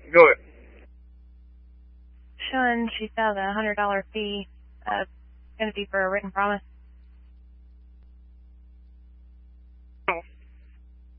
Go ahead. Showing she saw the $100 fee going to be for a written promise.